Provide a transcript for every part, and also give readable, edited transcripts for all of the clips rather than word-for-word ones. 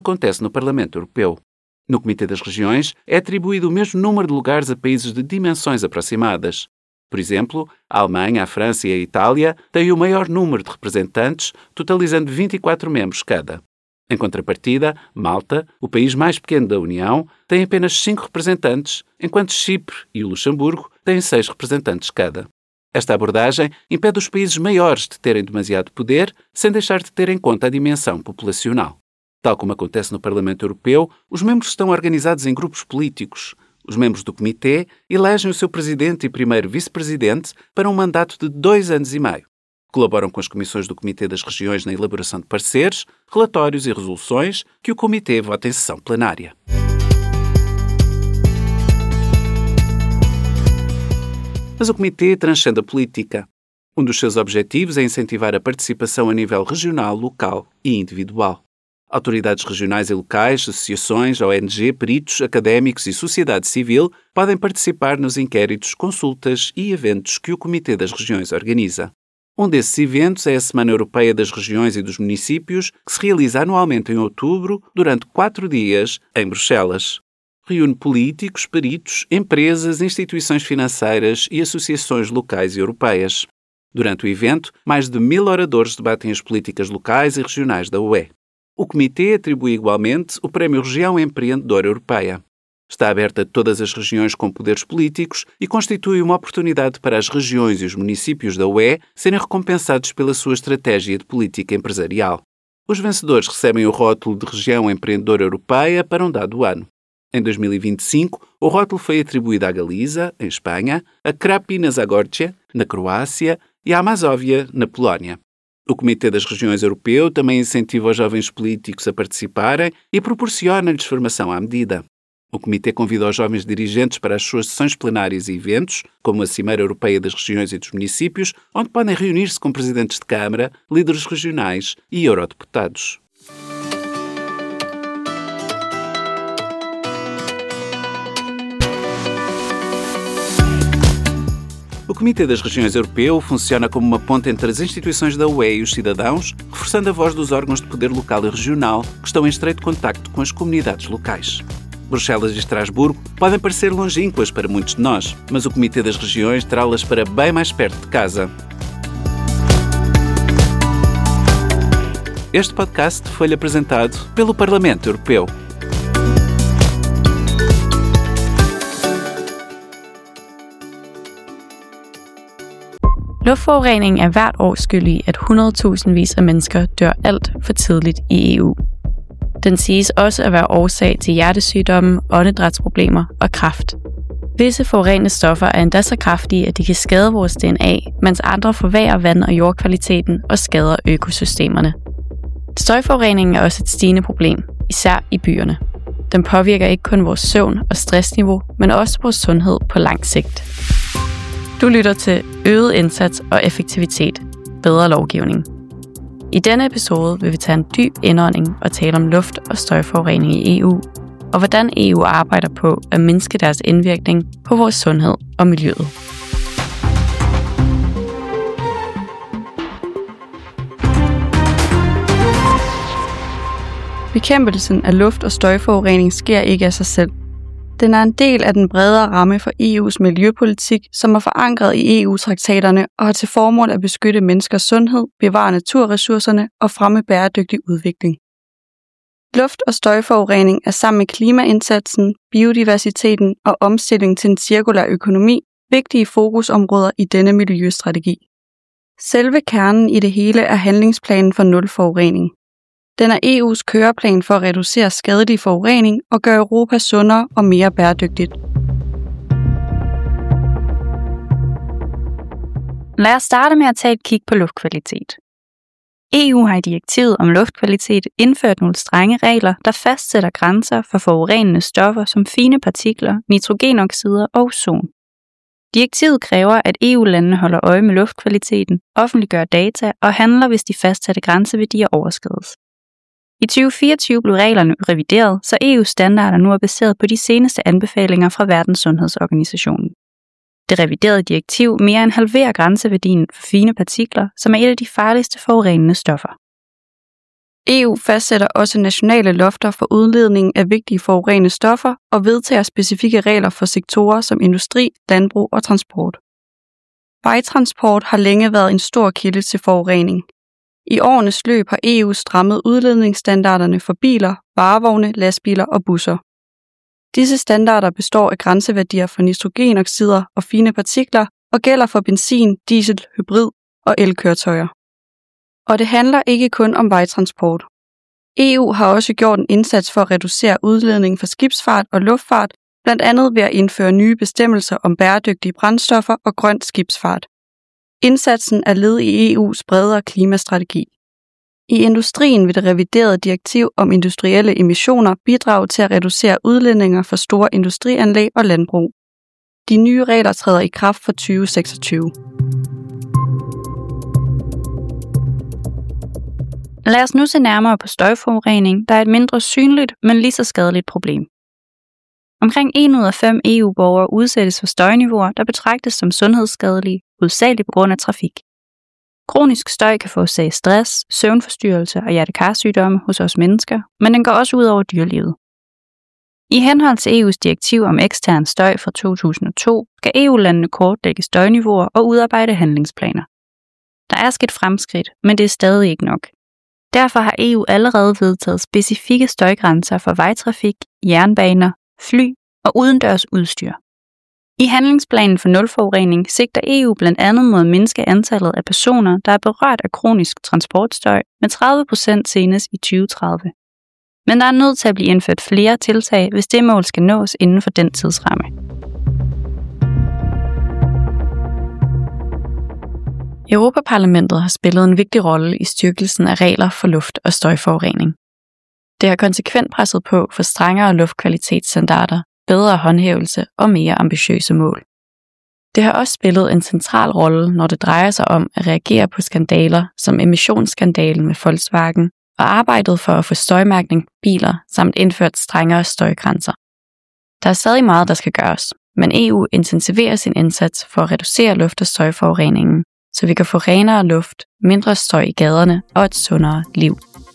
acontece no Parlamento Europeu. No Comitê das Regiões é atribuído o mesmo número de lugares a países de dimensões aproximadas. Por exemplo, a Alemanha, a França e a Itália têm o maior número de representantes, totalizando 24 membros cada. Em contrapartida, Malta, o país mais pequeno da União, tem apenas 5 representantes, enquanto Chipre e o Luxemburgo têm 6 representantes cada. Esta abordagem impede os países maiores de terem demasiado poder, sem deixar de ter em conta a dimensão populacional. Tal como acontece no Parlamento Europeu, os membros estão organizados em grupos políticos. Os membros do Comitê elegem o seu presidente e primeiro vice-presidente para um mandato de 2 anos e meio. Colaboram com as comissões do Comitê das Regiões na elaboração de pareceres, relatórios e resoluções que o Comitê vota em sessão plenária. Mas o Comitê transcende a política. Um dos seus objetivos é incentivar a participação a nível regional, local e individual. Autoridades regionais e locais, associações, ONG, peritos, académicos e sociedade civil podem participar nos inquéritos, consultas e eventos que o Comitê das Regiões organiza. Um desses eventos é a Semana Europeia das Regiões e dos Municípios, que se realiza anualmente em outubro, durante 4 dias, em Bruxelas. Reúne políticos, peritos, empresas, instituições financeiras e associações locais e europeias. Durante o evento, mais de 1000 oradores debatem as políticas locais e regionais da UE. O Comitê atribui igualmente o Prémio Região Empreendedora Europeia. Está aberto a todas as regiões com poderes políticos e constitui uma oportunidade para as regiões e os municípios da UE serem recompensados pela sua estratégia de política empresarial. Os vencedores recebem o rótulo de Região Empreendedora Europeia para um dado ano. Em 2025, o rótulo foi atribuído à Galiza, em Espanha, a Krapina Zagorje, na Croácia, e à Mazóvia, na Polónia. O Comitê das Regiões Europeu também incentiva os jovens políticos a participarem e proporciona-lhes formação à medida. O Comitê convida os jovens dirigentes para as suas sessões plenárias e eventos, como a Cimeira Europeia das Regiões e dos Municípios, onde podem reunir-se com presidentes de Câmara, líderes regionais e eurodeputados. O Comitê das Regiões Europeu funciona como uma ponte entre as instituições da UE e os cidadãos, reforçando a voz dos órgãos de poder local e regional que estão em estreito contacto com as comunidades locais. Bruxelas e Estrasburgo podem parecer longínquas para muitos de nós, mas o Comitê das Regiões terá-las para bem mais perto de casa. Este podcast foi-lhe apresentado pelo Parlamento Europeu. Luftforurening er hvert år skyld i, at 100.000vis af mennesker dør alt for tidligt i EU. Den siges også at være årsag til hjertesygdomme, åndedrætsproblemer og kræft. Visse forurenende stoffer er endda så kraftige, at de kan skade vores DNA, mens andre forværrer vand- og jordkvaliteten og skader økosystemerne. Støjforureningen er også et stigende problem, især i byerne. Den påvirker ikke kun vores søvn og stressniveau, men også vores sundhed på lang sigt. Du lytter til Øget indsats og effektivitet. Bedre lovgivning. I denne episode vil vi tage en dyb indånding og tale om luft- og støjforurening i EU, og hvordan EU arbejder på at mindske deres indvirkning på vores sundhed og miljøet. Bekæmpelsen af luft- og støjforurening sker ikke af sig selv. Den er en del af den bredere ramme for EU's miljøpolitik, som er forankret i EU-traktaterne og har til formål at beskytte menneskers sundhed, bevare naturressourcerne og fremme bæredygtig udvikling. Luft- og støjforurening er sammen med klimaindsatsen, biodiversiteten og omstilling til en cirkulær økonomi vigtige fokusområder i denne miljøstrategi. Selve kernen i det hele er handlingsplanen for nulforurening. Den er EU's køreplan for at reducere skadelig forurening og gøre Europa sundere og mere bæredygtigt. Lad os starte med at tage et kig på luftkvalitet. EU har i direktivet om luftkvalitet indført nogle strenge regler, der fastsætter grænser for forurenende stoffer som fine partikler, nitrogenoxider og ozon. Direktivet kræver, at EU-landene holder øje med luftkvaliteten, offentliggør data og handler, hvis de fastsatte grænseværdier overskrides. I 2024 blev reglerne revideret, så EU's standarder nu er baseret på de seneste anbefalinger fra Verdenssundhedsorganisationen. Det reviderede direktiv mere end halverer grænseværdien for fine partikler, som er et af de farligste forurenende stoffer. EU fastsætter også nationale lofter for udledningen af vigtige forurenende stoffer og vedtager specifikke regler for sektorer som industri, landbrug og transport. Vejtransport har længe været en stor kilde til forurening. I årenes løb har EU strammet udledningsstandarderne for biler, varevogne, lastbiler og busser. Disse standarder består af grænseværdier for nitrogenoxider og fine partikler og gælder for benzin, diesel, hybrid og elkøretøjer. Og det handler ikke kun om vejtransport. EU har også gjort en indsats for at reducere udledningen fra skibsfart og luftfart, blandt andet ved at indføre nye bestemmelser om bæredygtige brændstoffer og grøn skibsfart. Indsatsen er led i EU's bredere klimastrategi. I industrien vil det reviderede direktiv om industrielle emissioner bidrage til at reducere udledninger fra store industrianlæg og landbrug. De nye regler træder i kraft fra 2026. Lad os nu se nærmere på støjforurening, der er et mindre synligt, men lige så skadeligt problem. Omkring 1 ud af 5 EU-borgere udsættes for støjniveauer, der betragtes som sundhedsskadelige, hovedsageligt på grund af trafik. Kronisk støj kan forårsage stress, søvnforstyrrelse og hjertekarsygdomme hos os mennesker, men den går også ud over dyrelivet. I henhold til EU's direktiv om ekstern støj fra 2002 skal EU-landene kortlægge støjniveauer og udarbejde handlingsplaner. Der er sket fremskridt, men det er stadig ikke nok. Derfor har EU allerede vedtaget specifikke støjgrænser for vejtrafik, jernbaner, fly og udendørs udstyr. I handlingsplanen for nulforurening sigter EU blandt andet mod at mindske antallet af personer, der er berørt af kronisk transportstøj med 30% senest i 2030. Men der er nødt til at blive indført flere tiltag, hvis det mål skal nås inden for den tidsramme. Europaparlamentet har spillet en vigtig rolle i styrkelsen af regler for luft- og støjforurening. Det har konsekvent presset på for strengere luftkvalitetsstandarder, bedre håndhævelse og mere ambitiøse mål. Det har også spillet en central rolle, når det drejer sig om at reagere på skandaler som emissionsskandalen med Volkswagen og arbejdet for at få støjmærkning på biler samt indført strengere støjgrænser. Der er stadig meget, der skal gøres, men EU intensiverer sin indsats for at reducere luft- og støjforureningen, så vi kan få renere luft, mindre støj i gaderne og et sundere liv.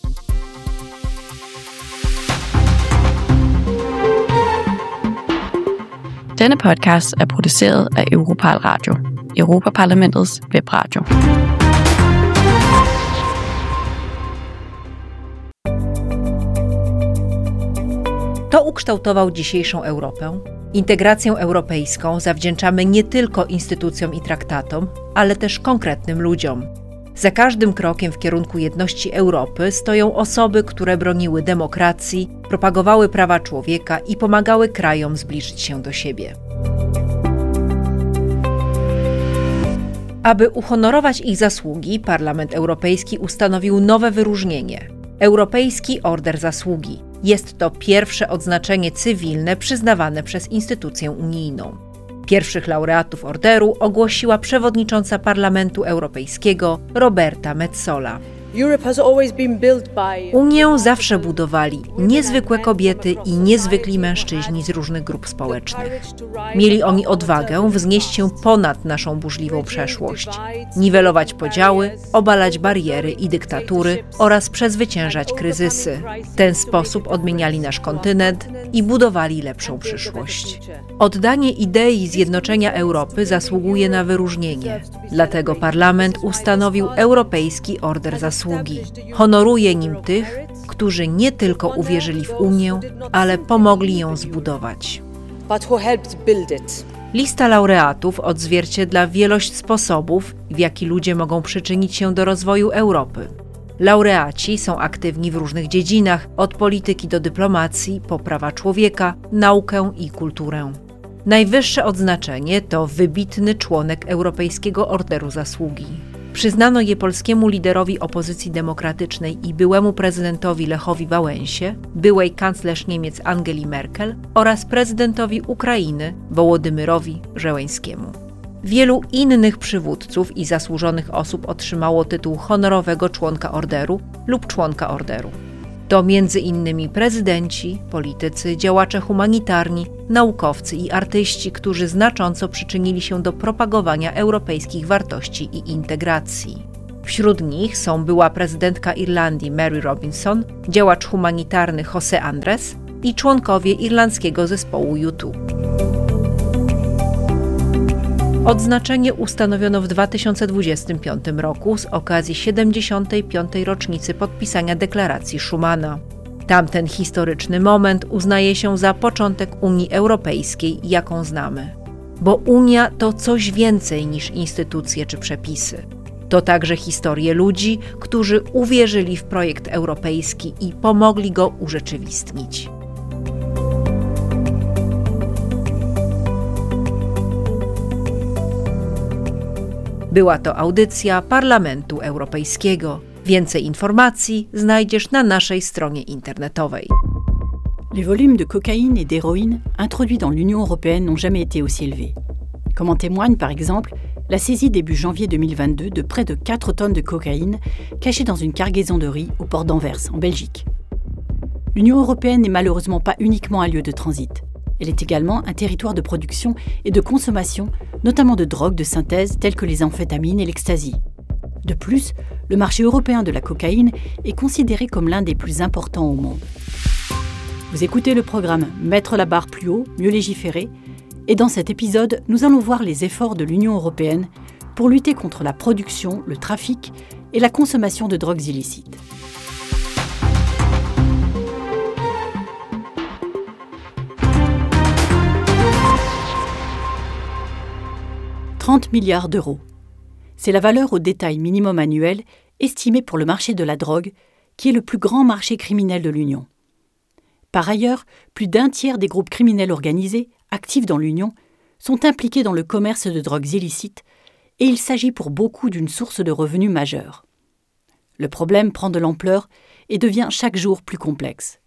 Denne podcast er produceret af Europal Radio, Europaparlamentets webradio. To ukształtował dzisiejszą Europę. Integrację europejską zawdzięczamy nie tylko instytucjom i traktatom, ale też konkretnym ludziom. Za każdym krokiem w kierunku jedności Europy stoją osoby, które broniły demokracji, propagowały prawa człowieka i pomagały krajom zbliżyć się do siebie. Aby uhonorować ich zasługi, Parlament Europejski ustanowił nowe wyróżnienie – Europejski Order Zasługi. Jest to pierwsze odznaczenie cywilne przyznawane przez instytucję unijną. Pierwszych laureatów orderu ogłosiła przewodnicząca Parlamentu Europejskiego Roberta Metsola. Unię zawsze budowali niezwykłe kobiety i niezwykli mężczyźni z różnych grup społecznych. Mieli oni odwagę wznieść się ponad naszą burzliwą przeszłość, niwelować podziały, obalać bariery i dyktatury oraz przezwyciężać kryzysy. W ten sposób odmieniali nasz kontynent i budowali lepszą przyszłość. Oddanie idei zjednoczenia Europy zasługuje na wyróżnienie. Dlatego Parlament ustanowił Europejski Order Zasługi. Honoruje nim tych, którzy nie tylko uwierzyli w Unię, ale pomogli ją zbudować. Lista laureatów odzwierciedla wielość sposobów, w jaki ludzie mogą przyczynić się do rozwoju Europy. Laureaci są aktywni w różnych dziedzinach, od polityki do dyplomacji, po prawa człowieka, naukę i kulturę. Najwyższe odznaczenie to wybitny członek Europejskiego Orderu Zasługi. Przyznano je polskiemu liderowi opozycji demokratycznej i byłemu prezydentowi Lechowi Wałęsie, byłej kanclerz Niemiec Angeli Merkel oraz prezydentowi Ukrainy Wołodymyrowi Żeleńskiemu. Wielu innych przywódców i zasłużonych osób otrzymało tytuł honorowego członka orderu lub członka orderu. To m.in. prezydenci, politycy, działacze humanitarni, naukowcy i artyści, którzy znacząco przyczynili się do propagowania europejskich wartości i integracji. Wśród nich są była prezydentka Irlandii Mary Robinson, działacz humanitarny José Andrés i członkowie irlandzkiego zespołu U2. Odznaczenie ustanowiono w 2025 roku z okazji 75. rocznicy podpisania deklaracji Schumana. Tamten historyczny moment uznaje się za początek Unii Europejskiej, jaką znamy. Bo Unia to coś więcej niż instytucje czy przepisy. To także historie ludzi, którzy uwierzyli w projekt europejski i pomogli go urzeczywistnić. Była to audycja Parlamentu Europejskiego. Więcej informacji znajdziesz na naszej stronie internetowej. Les volumes de cocaïne et d'héroïne introduits dans l'Union européenne n'ont jamais été aussi élevés. Comme en témoigne par exemple la saisie début janvier 2022 de près de 4 tonnes de cocaïne cachée dans une cargaison de riz au port d'Anvers, en Belgique. L'Union européenne n'est malheureusement pas uniquement un lieu de transit. Elle est également un territoire de production et de consommation, notamment de drogues de synthèse telles que les amphétamines et l'ecstasy. De plus, le marché européen de la cocaïne est considéré comme l'un des plus importants au monde. Vous écoutez le programme Mettre la barre plus haut, mieux légiférer, et dans cet épisode, nous allons voir les efforts de l'Union européenne pour lutter contre la production, le trafic et la consommation de drogues illicites. « 30 milliards d'euros. C'est la valeur au détail minimum annuel estimée pour le marché de la drogue, qui est le plus grand marché criminel de l'Union. Par ailleurs, plus d'un tiers des groupes criminels organisés, actifs dans l'Union, sont impliqués dans le commerce de drogues illicites, et il s'agit pour beaucoup d'une source de revenus majeure. Le problème prend de l'ampleur et devient chaque jour plus complexe.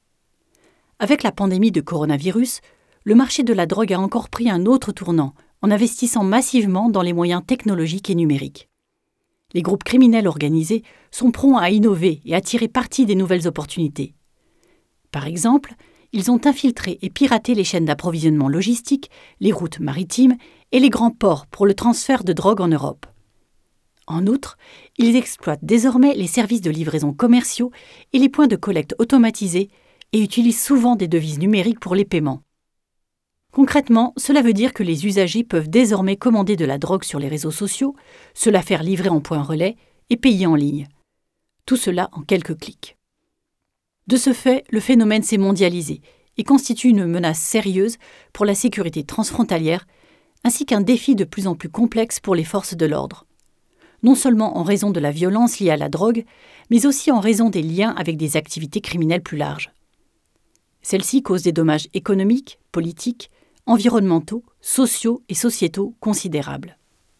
Avec la pandémie de coronavirus, le marché de la drogue a encore pris un autre tournant, en investissant massivement dans les moyens technologiques et numériques. Les groupes criminels organisés sont prompts à innover et à tirer parti des nouvelles opportunités. Par exemple, ils ont infiltré et piraté les chaînes d'approvisionnement logistique, les routes maritimes et les grands ports pour le transfert de drogue en Europe. En outre, ils exploitent désormais les services de livraison commerciaux et les points de collecte automatisés et utilisent souvent des devises numériques pour les paiements. Concrètement, cela veut dire que les usagers peuvent désormais commander de la drogue sur les réseaux sociaux, se la faire livrer en point relais et payer en ligne. Tout cela en quelques clics. De ce fait, le phénomène s'est mondialisé et constitue une menace sérieuse pour la sécurité transfrontalière, ainsi qu'un défi de plus en plus complexe pour les forces de l'ordre. Non seulement en raison de la violence liée à la drogue, mais aussi en raison des liens avec des activités criminelles plus larges. Celles-ci causent des dommages économiques, politiques, environnementaux, sociaux et sociétaux considérables.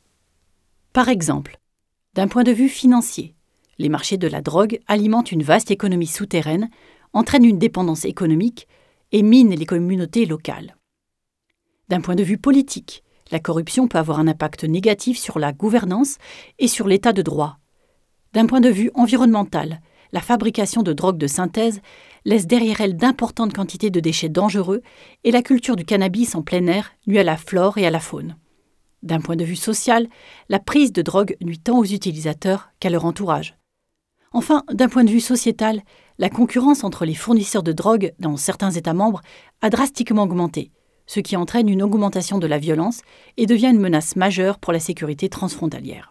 Par exemple, d'un point de vue financier, les marchés de la drogue alimentent une vaste économie souterraine, entraînent une dépendance économique et minent les communautés locales. D'un point de vue politique, la corruption peut avoir un impact négatif sur la gouvernance et sur l'état de droit. D'un point de vue environnemental, la fabrication de drogues de synthèse laisse derrière elle d'importantes quantités de déchets dangereux et la culture du cannabis en plein air nuit à la flore et à la faune. D'un point de vue social, la prise de drogue nuit tant aux utilisateurs qu'à leur entourage. Enfin, d'un point de vue sociétal, la concurrence entre les fournisseurs de drogue dans certains États membres a drastiquement augmenté, ce qui entraîne une augmentation de la violence et devient une menace majeure pour la sécurité transfrontalière.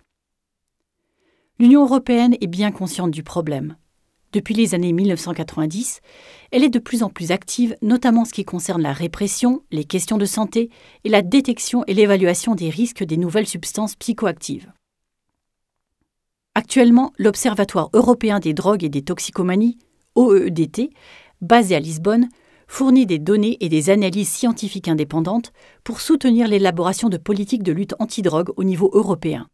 L'Union européenne est bien consciente du problème. Depuis les années 1990, elle est de plus en plus active, notamment en ce qui concerne la répression, les questions de santé et la détection et l'évaluation des risques des nouvelles substances psychoactives. Actuellement, l'Observatoire européen des drogues et des toxicomanies, OEDT, basé à Lisbonne, fournit des données et des analyses scientifiques indépendantes pour soutenir l'élaboration de politiques de lutte antidrogue au niveau européen.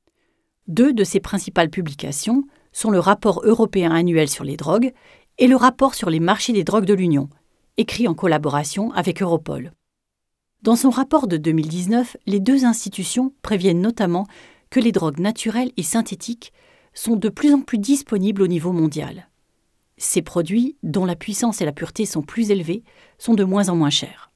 2 de ses principales publications sont le rapport européen annuel sur les drogues et le rapport sur les marchés des drogues de l'Union, écrit en collaboration avec Europol. Dans son rapport de 2019, les 2 institutions préviennent notamment que les drogues naturelles et synthétiques sont de plus en plus disponibles au niveau mondial. Ces produits, dont la puissance et la pureté sont plus élevées, sont de moins en moins chers.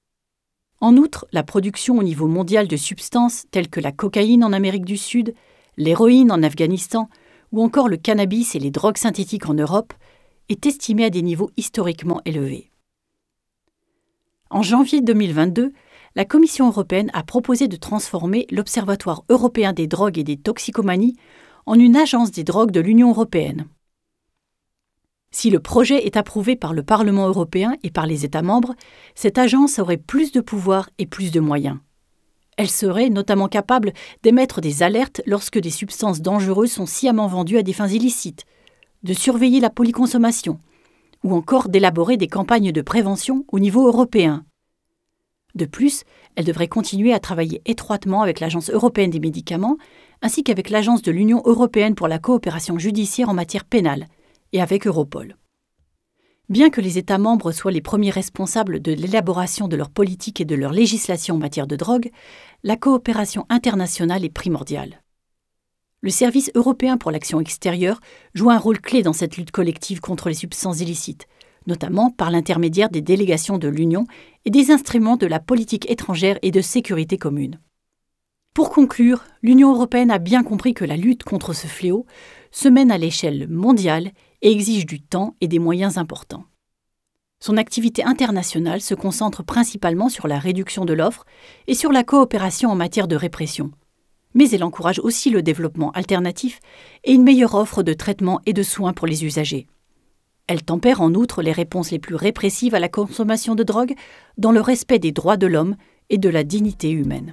En outre, la production au niveau mondial de substances telles que la cocaïne en Amérique du Sud, l'héroïne en Afghanistan ou encore le cannabis et les drogues synthétiques en Europe, est estimé à des niveaux historiquement élevés. En janvier 2022, la Commission européenne a proposé de transformer l'Observatoire européen des drogues et des toxicomanies en une agence des drogues de l'Union européenne. Si le projet est approuvé par le Parlement européen et par les États membres, cette agence aurait plus de pouvoirs et plus de moyens. Elle serait notamment capable d'émettre des alertes lorsque des substances dangereuses sont sciemment vendues à des fins illicites, de surveiller la polyconsommation, ou encore d'élaborer des campagnes de prévention au niveau européen. De plus, elle devrait continuer à travailler étroitement avec l'Agence européenne des médicaments, ainsi qu'avec l'Agence de l'Union européenne pour la coopération judiciaire en matière pénale, et avec Europol. Bien que les États membres soient les premiers responsables de l'élaboration de leur politique et de leur législation en matière de drogue, la coopération internationale est primordiale. Le Service européen pour l'action extérieure joue un rôle clé dans cette lutte collective contre les substances illicites, notamment par l'intermédiaire des délégations de l'Union et des instruments de la politique étrangère et de sécurité commune. Pour conclure, l'Union européenne a bien compris que la lutte contre ce fléau se mène à l'échelle mondiale et exige du temps et des moyens importants. Son activité internationale se concentre principalement sur la réduction de l'offre et sur la coopération en matière de répression. Mais elle encourage aussi le développement alternatif et une meilleure offre de traitement et de soins pour les usagers. Elle tempère en outre les réponses les plus répressives à la consommation de drogue dans le respect des droits de l'homme et de la dignité humaine.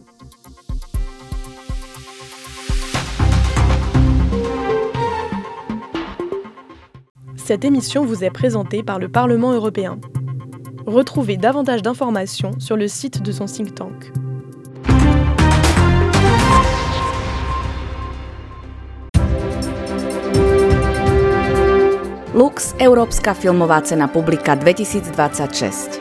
Cette émission vous est présentée par le Parlement européen. Retrouvez davantage d'informations sur le site de son think tank. Lux Európska filmová cena Publika 2026.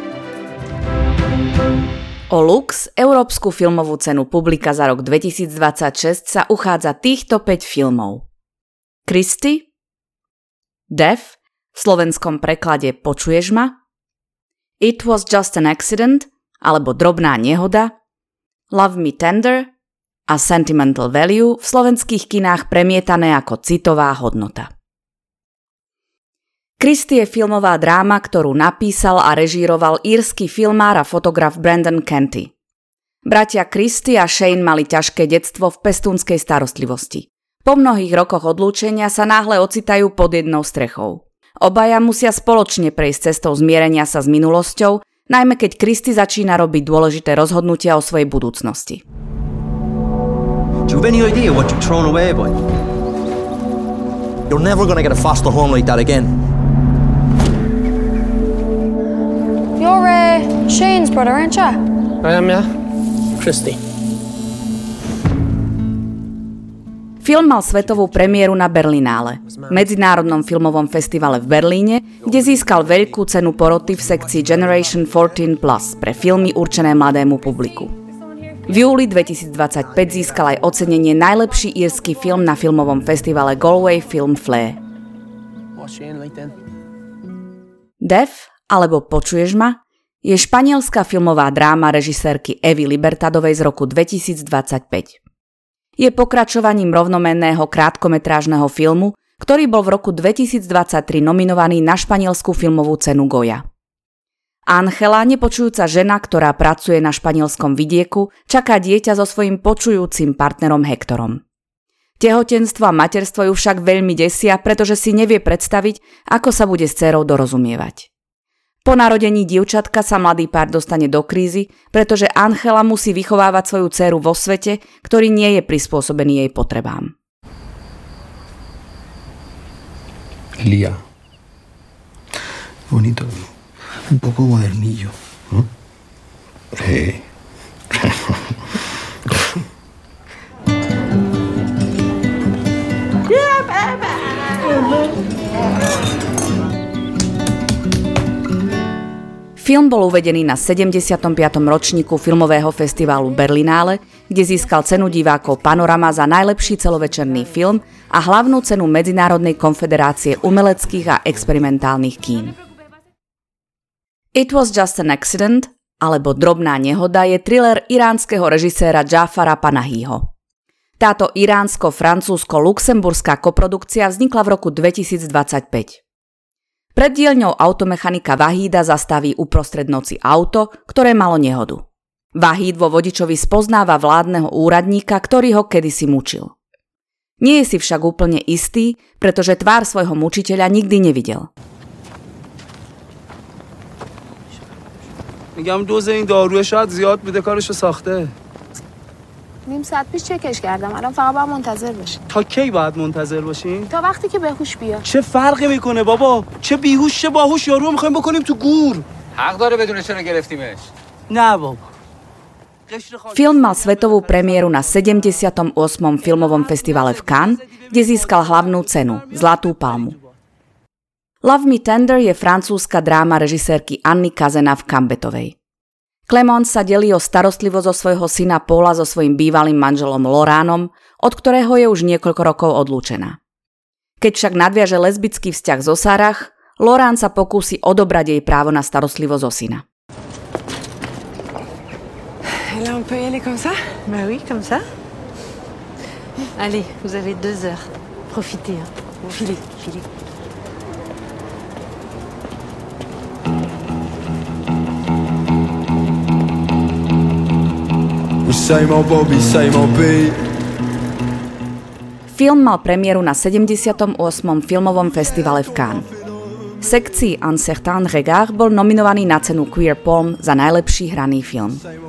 O Lux Európsku filmovú cenu Publika za rok 2026 sa uchádza týchto 5 filmov. Christy, Deaf, v slovenskom preklade Počuješ ma? It was just an accident, alebo Drobná nehoda, Love me tender a Sentimental value, v slovenských kinách premietané ako citová hodnota. Christy je filmová dráma, ktorú napísal a režíroval írsky filmár a fotograf Brendan Canty. Bratia Christy a Shane mali ťažké detstvo v pestúnskej starostlivosti. Po mnohých rokoch odlúčenia sa náhle ocitajú pod jednou strechou. Obaja musia spoločne prejsť cestou zmierenia sa s minulosťou, najmä keď Christy začína robiť dôležité rozhodnutia o svojej budúcnosti. Do you have any idea what you've thrown away, boy? You're never gonna get a foster home like that again. You're Shane's brother, aren't you? I am, yeah. Christy. Film mal svetovú premiéru na Berlinále, medzinárodnom filmovom festivale v Berlíne, kde získal veľkú cenu poroty v sekcii Generation 14+ pre filmy určené mladému publiku. V júli 2025 získal aj ocenenie najlepší írsky film na filmovom festivale Galway Film Fleadh. Deaf, alebo Počuješ ma? Je španielská filmová dráma režisérky Evy Libertadovej z roku 2025. Je pokračovaním rovnomenného krátkometrážneho filmu, ktorý bol v roku 2023 nominovaný na španielskú filmovú cenu Goya. Ángela, nepočujúca žena, ktorá pracuje na španielskom vidieku, čaká dieťa so svojím počujúcim partnerom Hektorom. Tehotenstvo a materstvo ju však veľmi desia, pretože si nevie predstaviť, ako sa bude s dcérou dorozumievať. Po narodení dievčatka sa mladý pár dostane do krízy, pretože Ángela musí vychovávať svoju dcéru vo svete, ktorý nie je prispôsobený jej potrebám. Lía. Bonito. Un poco modernillo. Sí. Film bol uvedený na 75. ročníku filmového festivalu Berlinále, kde získal cenu divákov Panorama za najlepší celovečerný film a hlavnú cenu Medzinárodnej konfederácie umeleckých a experimentálnych kín. It was just an accident, alebo Drobná nehoda, je thriller iránskeho režiséra Džáfara Panahiho. Táto iránsko-francúzsko-luxemburská koprodukcia vznikla v roku 2025. Pred dielňou automechanika Vahída zastaví uprostred noci auto, ktoré malo nehodu. Vahíd vo vodičovi spoznáva vládneho úradníka, ktorý ho kedysi mučil. Nie je si však úplne istý, pretože tvár svojho mučiteľa nikdy nevidel. میگم دوز این داروی شاید زیاد بوده کارشو ساخته. نیم ساعت پیش چکش کردم. الان فقط باید منتظر باشیم. تا کی باید منتظر باشیم؟ تا وقتی که بهوش بیاد. چه فرقی میکنه بابا؟ چه بیهوش چه باهوش یارو میخوایم بکنیم تو گور. حق داره بدون چرا گرفتیمش. نه بابا. Film mal svetovú premiéru na 78. filmovom festivale v Cannes, kde získal hlavnú cenu, Zlatú palmu. Love Me Tender je francúzska dráma režisérky Anny Cazenave-Cambetovej. Clémence sa delí o starostlivosť o svojho syna Paula so svojím bývalým manželom Laurantom, od ktorého je už niekoľko rokov odlúčená. Keď však nadviaže lesbický vzťah zo Sarah, Laurent sa pokúsi odobrať jej právo na starostlivosť o syna. Là, on peut y aller comme ça? Bah oui, comme ça. Allez, vous avez 2 heures. Profitez, hein. Filez, filez. Film mal premiéru na 78. filmovom festivale v Cannes. V sekcii Un certain regard bol nominovaný na cenu Queer Palm za najlepší hraný film.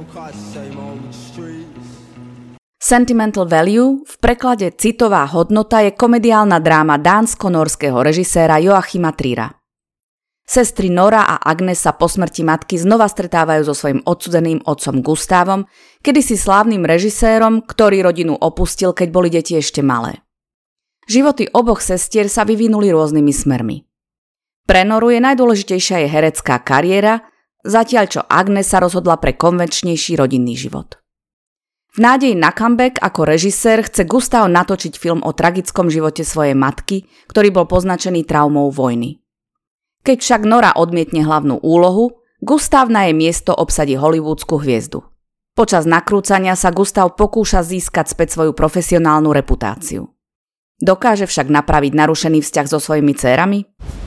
Sentimental Value, v preklade Citová hodnota, je komediálna dráma dánsko-norského režiséra Joachima Trier'a. Sestry Nora a Agnes sa po smrti matky znova stretávajú so svojím odsúdeným otcom Gustavom, kedysi slávnym režisérom, ktorý rodinu opustil, keď boli deti ešte malé. Životy oboch sestier sa vyvinuli rôznymi smermi. Pre Noru je najdôležitejšia jej herecká kariéra, zatiaľ čo Agnes sa rozhodla pre konvenčnejší rodinný život. V nádeji na comeback ako režisér chce Gustav natočiť film o tragickom živote svojej matky, ktorý bol poznačený traumou vojny. Keď však Nora odmietne hlavnú úlohu, Gustav na jej miesto obsadí hollywoodskú hviezdu. Počas nakrúcania sa Gustav pokúša získať späť svoju profesionálnu reputáciu. Dokáže však napraviť narušený vzťah so svojimi dcérami?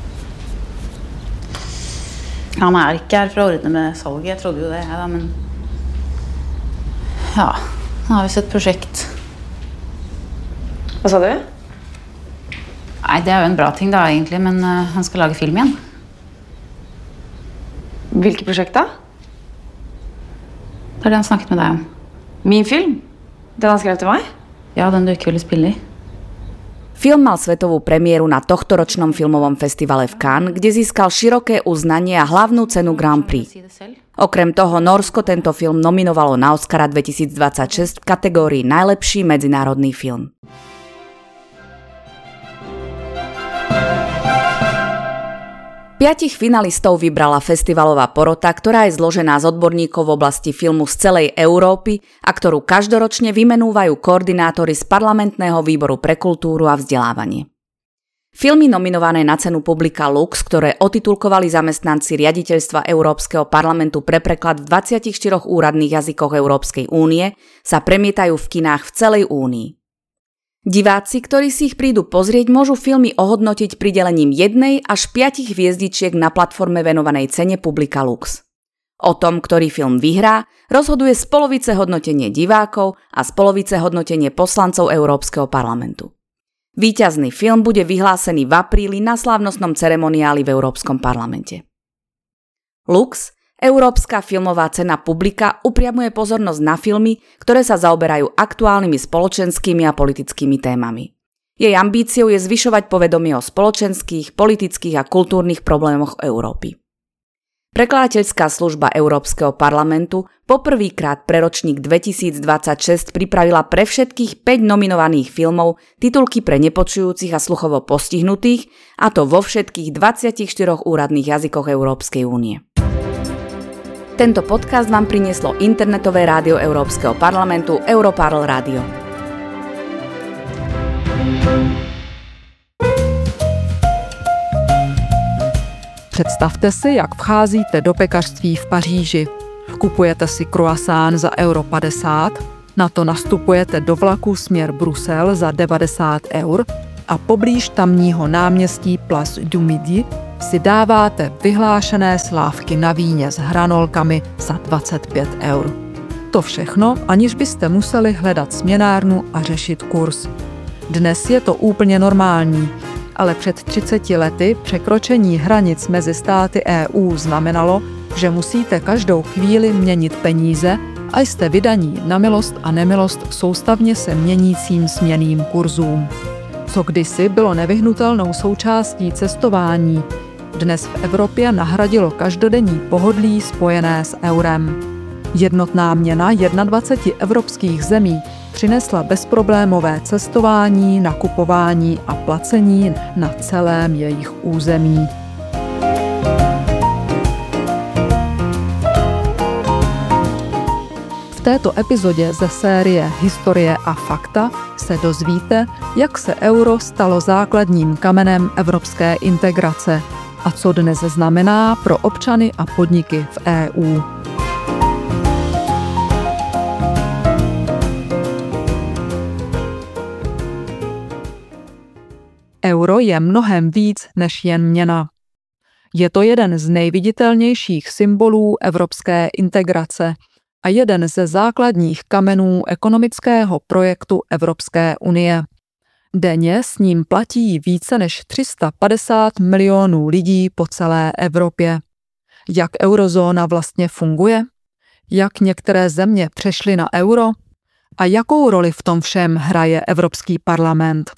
Han ikke her for å ordne med salget, jeg trodde jo det, ja, men ja, nå har vi sett prosjekt. Hva sa du? Nei, det er jo en bra ting da, egentlig, men han skal lage film igjen. Hvilket prosjekt da? Det er det han snakket med deg om. Min film? Den han skrev til meg? Ja, den du ikke ville spille i. Film mal svetovú premiéru na tohtoročnom filmovom festivale v Cannes, kde získal široké uznanie a hlavnú cenu Grand Prix. Okrem toho Norsko tento film nominovalo na Oscara 2026 v kategórii Najlepší medzinárodný film. Piatich finalistov vybrala festivalová porota, ktorá je zložená z odborníkov v oblasti filmu z celej Európy a ktorú každoročne vymenúvajú koordinátori z Parlamentného výboru pre kultúru a vzdelávanie. Filmy nominované na cenu Publica Lux, ktoré otitulkovali zamestnanci riaditeľstva Európskeho parlamentu pre preklad v 24 úradných jazykoch Európskej únie, sa premietajú v kinách v celej únii. Diváci, ktorí si ich prídu pozrieť, môžu filmy ohodnotiť pridelením 1 až 5 hviezdičiek na platforme venovanej cene Publica Lux. O tom, ktorý film vyhrá, rozhoduje z polovice hodnotenie divákov a z polovice hodnotenie poslancov Európskeho parlamentu. Víťazný film bude vyhlásený v apríli na slávnostnom ceremoniáli v Európskom parlamente. Lux, Európska filmová cena Publica, upriamuje pozornosť na filmy, ktoré sa zaoberajú aktuálnymi spoločenskými a politickými témami. Jej ambíciou je zvyšovať povedomie o spoločenských, politických a kultúrnych problémoch Európy. Prekladateľská služba Európskeho parlamentu poprvýkrát pre ročník 2026 pripravila pre všetkých 5 nominovaných filmov titulky pre nepočujúcich a sluchovo postihnutých, a to vo všetkých 24 úradných jazykoch Európskej únie. Tento podcast vám prinieslo internetové rádio Európskeho parlamentu Europarl Radio. Představte si, jak vcházíte do pekařství v Paříži. Kupujete si croissant za euro 50, Na to nastupujete do vlaku směr Brusel za 90 € a poblíž tamního náměstí Place du Midi si dáváte vyhlášené slávky na víně s hranolkami za 25 €. To všechno, aniž byste museli hledat směnárnu a řešit kurz. Dnes je to úplně normální, ale před 30 lety překročení hranic mezi státy EU znamenalo, že musíte každou chvíli měnit peníze a jste vydaní na milost a nemilost soustavně se měnícím směnným kurzům. Co kdysi bylo nevyhnutelnou součástí cestování, dnes v Evropě nahradilo každodenní pohodlí spojené s eurem. Jednotná měna 21 evropských zemí přinesla bezproblémové cestování, nakupování a placení na celém jejich území. V této epizodě ze série Historie a fakta se dozvíte, jak se euro stalo základním kamenem evropské integrace a co dnes znamená pro občany a podniky v EU. Euro je mnohem víc než jen měna. Je to jeden z nejviditelnějších symbolů evropské integrace a jeden ze základních kamenů ekonomického projektu Evropské unie. Denně s ním platí více než 350 milionů lidí po celé Evropě. Jak eurozóna vlastně funguje? Jak některé země přešly na euro? A jakou roli v tom všem hraje Evropský parlament?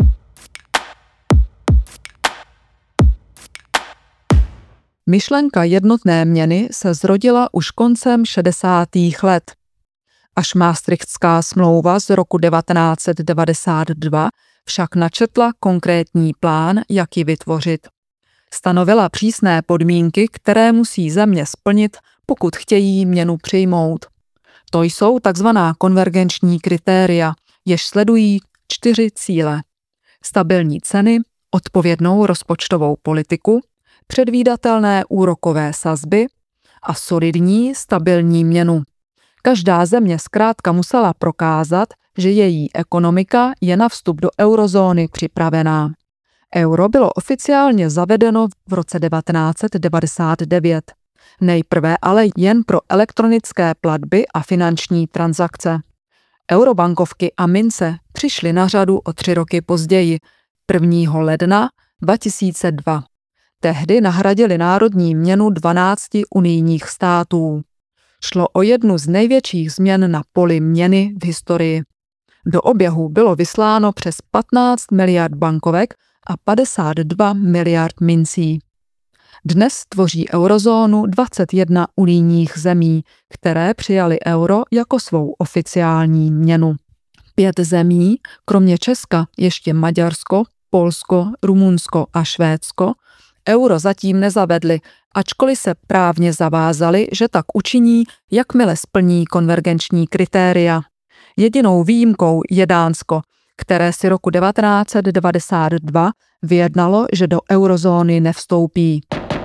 Myšlenka jednotné měny se zrodila už koncem 60. let. Až Maastrichtská smlouva z roku 1992 však načetla konkrétní plán, jak ji vytvořit. Stanovila přísné podmínky, které musí země splnit, pokud chtějí měnu přijmout. To jsou takzvaná konvergenční kritéria, jež sledují 4 cíle. Stabilní ceny, odpovědnou rozpočtovou politiku, předvídatelné úrokové sazby a solidní, stabilní měnu. Každá země zkrátka musela prokázat, že její ekonomika je na vstup do eurozóny připravená. Euro bylo oficiálně zavedeno v roce 1999. Nejprve ale jen pro elektronické platby a finanční transakce. Eurobankovky a mince přišly na řadu o 3 roky později, 1. ledna 2002. Tehdy nahradili národní měnu 12 unijních států. Šlo o jednu z největších změn na poli měny v historii. Do oběhu bylo vysláno přes 15 miliard bankovek a 52 miliard mincí. Dnes tvoří eurozónu 21 unijních zemí, které přijaly euro jako svou oficiální měnu. 5 zemí, kromě Česka ještě Maďarsko, Polsko, Rumunsko a Švédsko, euro zatím nezavedli, ačkoliv se právně zavázali, že tak učiní, jakmile splní konvergenční kritéria. Jedinou výjimkou je Dánsko, které si roku 1992 vyjednalo, že do eurozóny nevstoupí.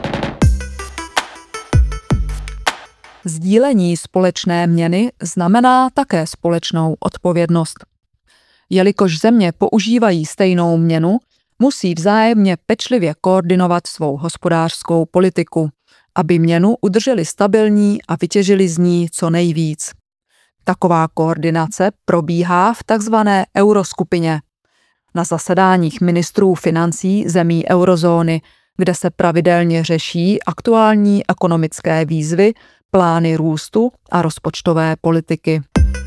Sdílení společné měny znamená také společnou odpovědnost. Jelikož země používají stejnou měnu, musí vzájemně pečlivě koordinovat svou hospodářskou politiku, aby měnu udrželi stabilní a vytěžili z ní co nejvíc. Taková koordinace probíhá v takzvané euroskupině, na zasedáních ministrů financí zemí eurozóny, kde se pravidelně řeší aktuální ekonomické výzvy, plány růstu a rozpočtové politiky.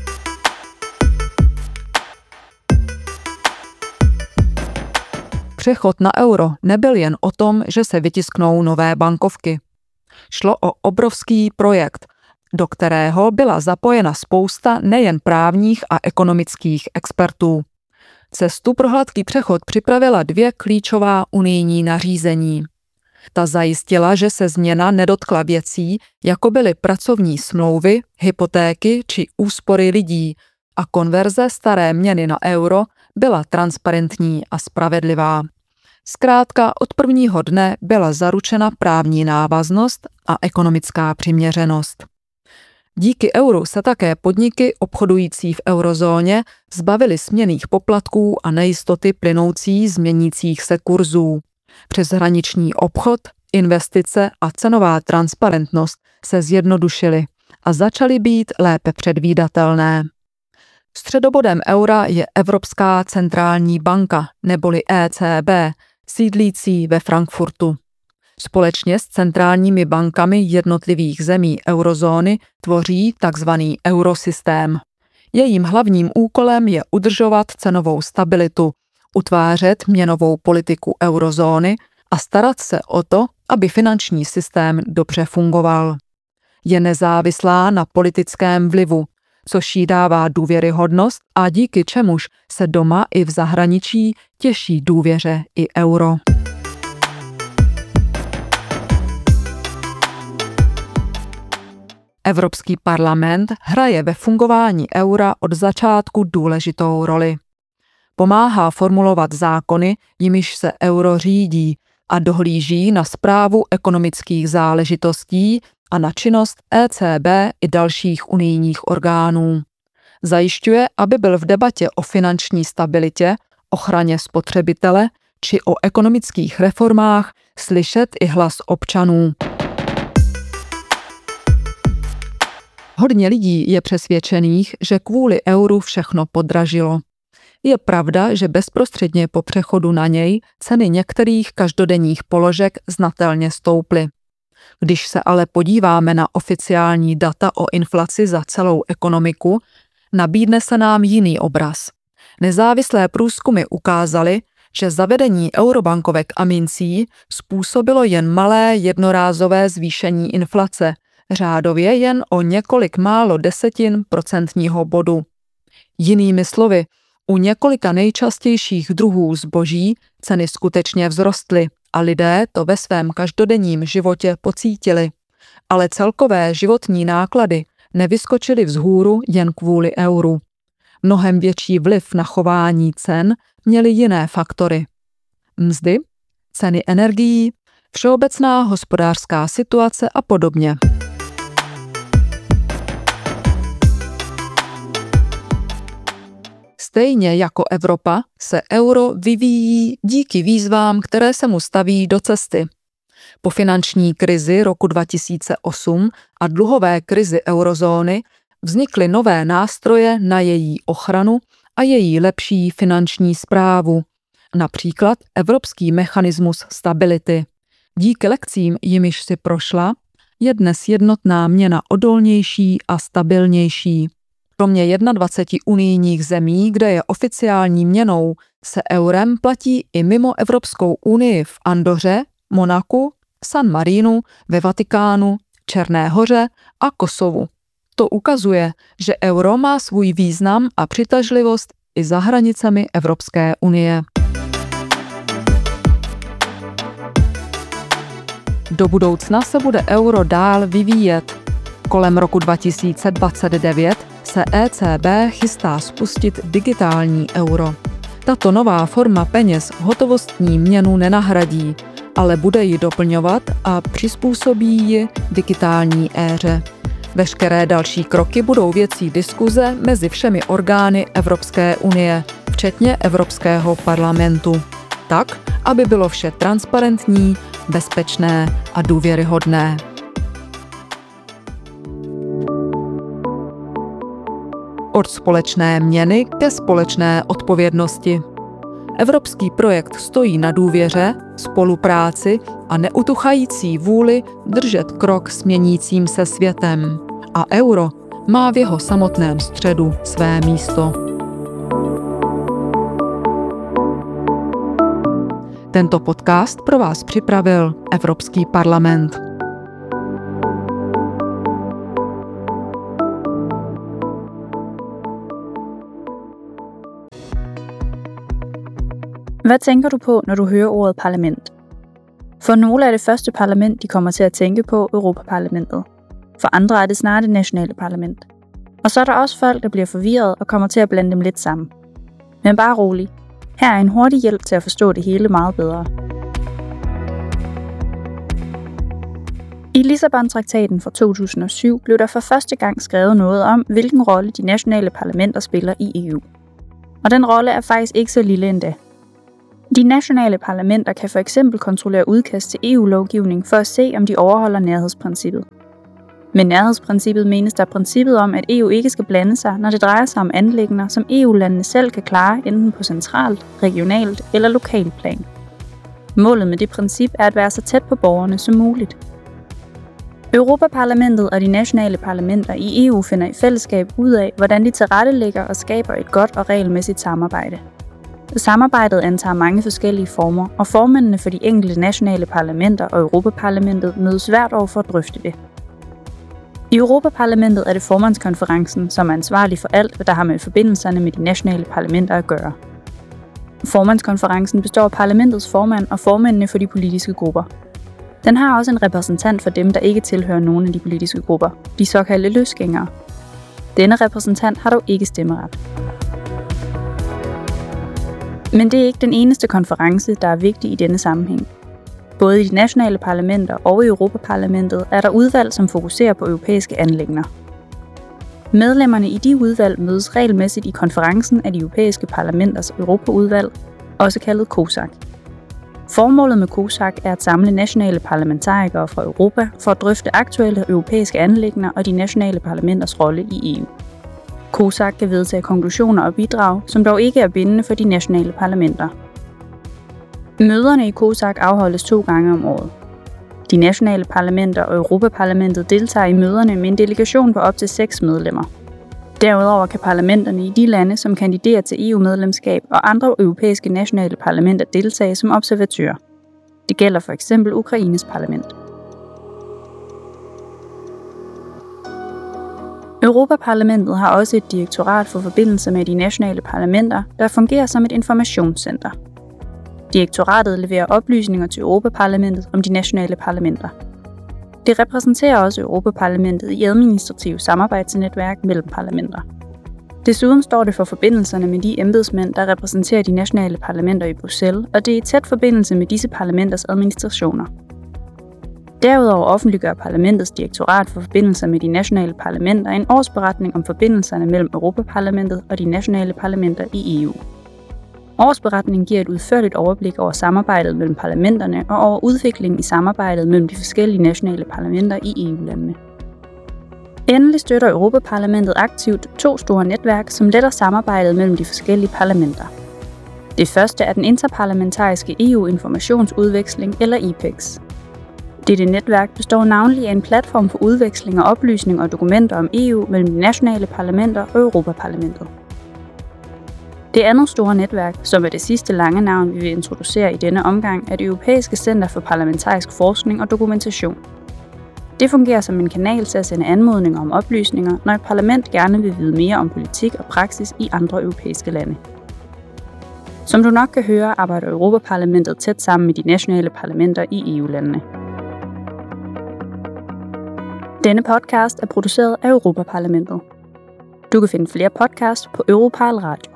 Přechod na euro nebyl jen o tom, že se vytisknou nové bankovky. Šlo o obrovský projekt, do kterého byla zapojena spousta nejen právních a ekonomických expertů. Cestu pro hladký přechod připravila 2 klíčová unijní nařízení. Ta zajistila, že se změna nedotkla věcí, jako byly pracovní smlouvy, hypotéky či úspory lidí, a konverze staré měny na euro byla transparentní a spravedlivá. Zkrátka od prvního dne byla zaručena právní návaznost a ekonomická přiměřenost. Díky euru se také podniky obchodující v eurozóně zbavily směnných poplatků a nejistoty plynoucí z měnících se kurzů. Přeshraniční obchod, investice a cenová transparentnost se zjednodušily a začaly být lépe předvídatelné. Středobodem eura je Evropská centrální banka neboli ECB, sídlící ve Frankfurtu. Společně s centrálními bankami jednotlivých zemí eurozóny tvoří tzv. Eurosystém. Jejím hlavním úkolem je udržovat cenovou stabilitu, utvářet měnovou politiku eurozóny a starat se o to, aby finanční systém dobře fungoval. Je nezávislá na politickém vlivu, což jí dává důvěryhodnost a díky čemuž se doma i v zahraničí těší důvěře i euro. Evropský parlament hraje ve fungování eura od začátku důležitou roli. Pomáhá formulovat zákony, jimiž se euro řídí, a dohlíží na správu ekonomických záležitostí a na činnost ECB i dalších unijních orgánů. Zajišťuje, aby byl v debatě o finanční stabilitě, ochraně spotřebitele či o ekonomických reformách slyšet i hlas občanů. Hodně lidí je přesvědčených, že kvůli euru všechno podražilo. Je pravda, že bezprostředně po přechodu na něj ceny některých každodenních položek znatelně stouply. Když se ale podíváme na oficiální data o inflaci za celou ekonomiku, nabídne se nám jiný obraz. Nezávislé průzkumy ukázaly, že zavedení eurobankovek a mincí způsobilo jen malé jednorázové zvýšení inflace, řádově jen o několik málo desetin procentního bodu. Jinými slovy, u několika nejčastějších druhů zboží ceny skutečně vzrostly a lidé to ve svém každodenním životě pocítili. Ale celkové životní náklady nevyskočily vzhůru jen kvůli euru. Mnohem větší vliv na chování cen měly jiné faktory. Mzdy, ceny energií, všeobecná hospodářská situace a podobně. Stejně jako Evropa se euro vyvíjí díky výzvám, které se mu staví do cesty. Po finanční krizi roku 2008 a dluhové krizi eurozóny vznikly nové nástroje na její ochranu a její lepší finanční správu, například Evropský mechanismus stability. Díky lekcím, jimiž si prošla, je dnes jednotná měna odolnější a stabilnější. Kromě 21 unijních zemí, kde je oficiální měnou, se eurem platí i mimo Evropskou unii v Andoře, Monaku, San Marinu, ve Vatikánu, Černé Hoře a Kosovu. To ukazuje, že euro má svůj význam a přitažlivost i za hranicemi Evropské unie. Do budoucna se bude euro dál vyvíjet. Kolem roku 2029 se ECB chystá spustit digitální euro. Tato nová forma peněz hotovostní měnu nenahradí, ale bude ji doplňovat a přizpůsobí ji digitální éře. Veškeré další kroky budou věcí diskuze mezi všemi orgány Evropské unie, včetně Evropského parlamentu. Tak, aby bylo vše transparentní, bezpečné a důvěryhodné. Od společné měny ke společné odpovědnosti. Evropský projekt stojí na důvěře, spolupráci a neutuchající vůli držet krok s měnícím se světem. A euro má v jeho samotném středu své místo. Tento podcast pro vás připravil Evropský parlament. Hvad tænker du på, når du hører ordet parlament? For nogle er det første parlament, de kommer til at tænke på, Europaparlamentet. For andre er det snart det nationale parlament. Og så er der også folk, der bliver forvirret og kommer til at blande dem lidt sammen. Men bare rolig. Her er en hurtig hjælp til at forstå det hele meget bedre. I Lissabon-traktaten fra 2007 blev der for første gang skrevet noget om, hvilken rolle de nationale parlamenter spiller i EU. Og den rolle er faktisk ikke så lille endda. De nationale parlamenter kan for eksempel kontrollere udkast til EU-lovgivning for at se, om de overholder nærhedsprincippet. Med nærhedsprincippet menes der princippet om, at EU ikke skal blande sig, når det drejer sig om anliggender, som EU-landene selv kan klare enten på centralt, regionalt eller lokalt plan. Målet med det princip er at være så tæt på borgerne som muligt. Europaparlamentet og de nationale parlamenter i EU finder i fællesskab ud af, hvordan de tilrettelægger og skaber et godt og regelmæssigt samarbejde. Samarbejdet antager mange forskellige former, og formændene for de enkelte nationale parlamenter og Europaparlamentet mødes hvert år for at drøfte det. I Europaparlamentet er det formandskonferencen, som er ansvarlig for alt, hvad der har med forbindelserne med de nationale parlamenter at gøre. Formandskonferencen består af parlamentets formand og formændene for de politiske grupper. Den har også en repræsentant for dem, der ikke tilhører nogen af de politiske grupper, de såkaldte løsgængere. Denne repræsentant har dog ikke stemmeret. Men det er ikke den eneste konference, der er vigtig i denne sammenhæng. Både i de nationale parlamenter og i Europaparlamentet er der udvalg, som fokuserer på europæiske anliggender. Medlemmerne i de udvalg mødes regelmæssigt i konferencen af de europæiske parlamenters Europaudvalg, også kaldet COSAC. Formålet med COSAC er at samle nationale parlamentarikere fra Europa for at drøfte aktuelle europæiske anliggender og de nationale parlamenters rolle i EU. COSAC kan vedtage konklusioner og bidrag, som dog ikke er bindende for de nationale parlamenter. Møderne i COSAC afholdes 2 gange om året. De nationale parlamenter og Europaparlamentet deltager i møderne med en delegation på op til 6 medlemmer. Derudover kan parlamenterne i de lande, som kandiderer til EU-medlemskab og andre europæiske nationale parlamenter deltage som observatører. Det gælder for eksempel Ukraines parlament. Europaparlamentet har også et direktorat for forbindelse med de nationale parlamenter, der fungerer som et informationscenter. Direktoratet leverer oplysninger til Europaparlamentet om de nationale parlamenter. Det repræsenterer også Europaparlamentet i administrative samarbejdsnetværk mellem parlamenter. Desuden står det for forbindelserne med de embedsmænd, der repræsenterer de nationale parlamenter i Bruxelles, og det er i tæt forbindelse med disse parlamenters administrationer. Derudover offentliggør parlamentets direktorat for forbindelser med de nationale parlamenter en årsberetning om forbindelserne mellem Europaparlamentet og de nationale parlamenter i EU. Årsberetningen giver et udførligt overblik over samarbejdet mellem parlamenterne og over udviklingen i samarbejdet mellem de forskellige nationale parlamenter i EU-landene. Endelig støtter Europaparlamentet aktivt 2 store netværk, som letter samarbejdet mellem de forskellige parlamenter. Det første er den interparlamentariske EU-informationsudveksling eller IPEX. Dette netværk består navnlig af en platform for udveksling af oplysninger og dokumenter om EU mellem de nationale parlamenter og Europaparlamentet. Det andet store netværk, som er det sidste lange navn, vi vil introducere i denne omgang, er det Europæiske Center for Parlamentarisk Forskning og Dokumentation. Det fungerer som en kanal til at sende anmodninger om oplysninger, når et parlament gerne vil vide mere om politik og praksis i andre europæiske lande. Som du nok kan høre, arbejder Europaparlamentet tæt sammen med de nationale parlamenter i EU-landene. Denne podcast er produceret af Europaparlamentet. Du kan finde flere podcasts på Europarl Radio.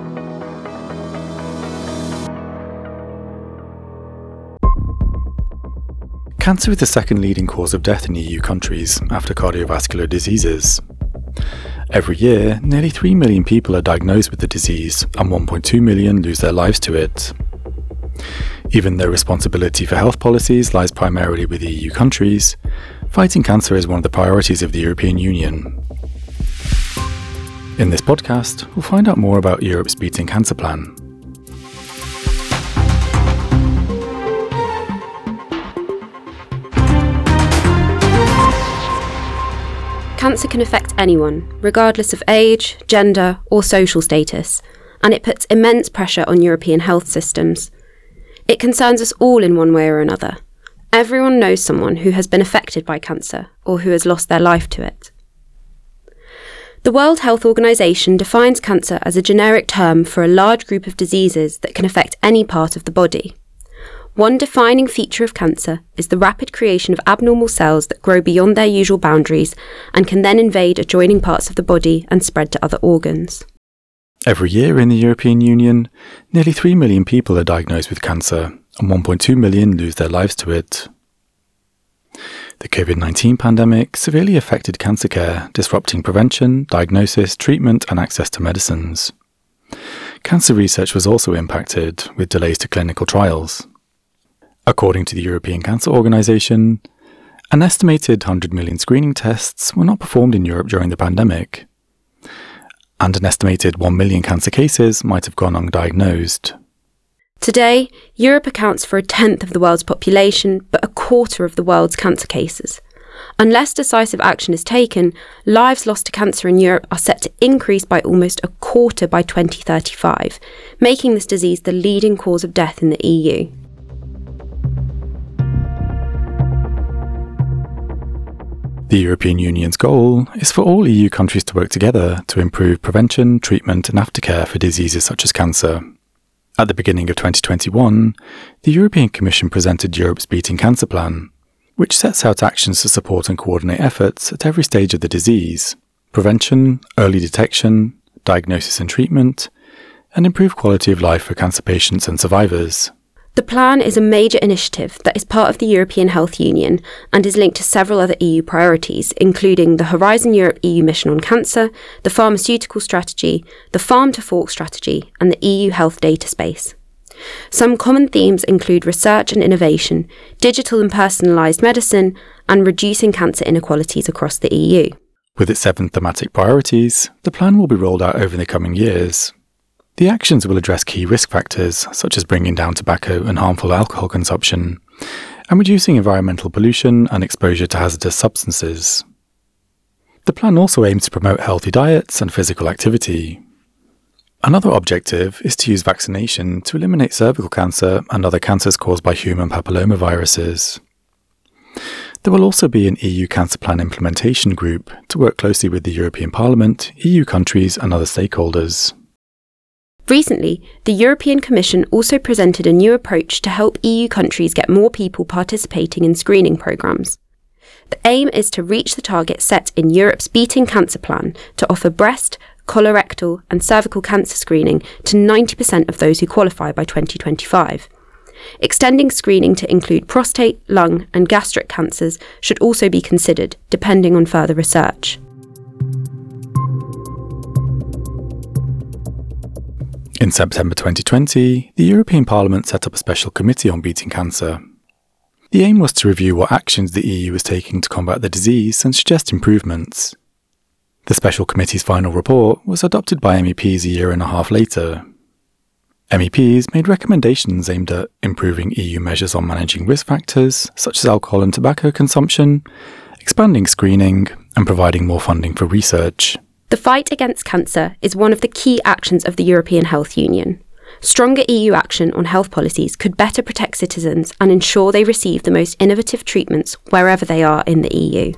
Cancer is the second leading cause of death in EU countries after cardiovascular diseases. Every year, nearly 3 million people are diagnosed with the disease and 1.2 million lose their lives to it. Even though responsibility for health policies lies primarily with EU countries, fighting cancer is one of the priorities of the European Union. In this podcast, we'll find out more about Europe's Beating Cancer Plan. Cancer can affect anyone, regardless of age, gender, or social status, and it puts immense pressure on European health systems. It concerns us all in one way or another. Everyone knows someone who has been affected by cancer or who has lost their life to it. The World Health Organization defines cancer as a generic term for a large group of diseases that can affect any part of the body. One defining feature of cancer is the rapid creation of abnormal cells that grow beyond their usual boundaries and can then invade adjoining parts of the body and spread to other organs. Every year in the European Union, nearly 3 million people are diagnosed with cancer and 1.2 million lose their lives to it. The COVID-19 pandemic severely affected cancer care, disrupting prevention, diagnosis, treatment, and access to medicines. Cancer research was also impacted, with delays to clinical trials. According to the European Cancer Organization, an estimated 100 million screening tests were not performed in Europe during the pandemic, and an estimated 1 million cancer cases might have gone undiagnosed. Today, Europe accounts for 1/10 of the world's population, but 1/4 of the world's cancer cases. Unless decisive action is taken, lives lost to cancer in Europe are set to increase by almost 1/4 by 2035, making this disease the leading cause of death in the EU. The European Union's goal is for all EU countries to work together to improve prevention, treatment and aftercare for diseases such as cancer. At the beginning of 2021, the European Commission presented Europe's Beating Cancer Plan, which sets out actions to support and coordinate efforts at every stage of the disease: prevention, early detection, diagnosis and treatment, and improve quality of life for cancer patients and survivors. The plan is a major initiative that is part of the European Health Union and is linked to several other EU priorities, including the Horizon Europe EU Mission on Cancer, the Pharmaceutical Strategy, the Farm to Fork Strategy, and the EU Health Data Space. Some common themes include research and innovation, digital and personalised medicine, and reducing cancer inequalities across the EU. With its 7 thematic priorities, the plan will be rolled out over the coming years. The actions will address key risk factors, such as bringing down tobacco and harmful alcohol consumption, and reducing environmental pollution and exposure to hazardous substances. The plan also aims to promote healthy diets and physical activity. Another objective is to use vaccination to eliminate cervical cancer and other cancers caused by human papillomaviruses. There will also be an EU Cancer Plan implementation group to work closely with the European Parliament, EU countries and other stakeholders. Recently, the European Commission also presented a new approach to help EU countries get more people participating in screening programmes. The aim is to reach the target set in Europe's Beating Cancer Plan to offer breast, colorectal and cervical cancer screening to 90% of those who qualify by 2025. Extending screening to include prostate, lung and gastric cancers should also be considered, depending on further research. In September 2020, the European Parliament set up a special committee on beating cancer. The aim was to review what actions the EU was taking to combat the disease and suggest improvements. The special committee's final report was adopted by MEPs a year and a half later. MEPs made recommendations aimed at improving EU measures on managing risk factors, such as alcohol and tobacco consumption, expanding screening, and providing more funding for research. The fight against cancer is one of the key actions of the European Health Union. Stronger EU action on health policies could better protect citizens and ensure they receive the most innovative treatments wherever they are in the EU.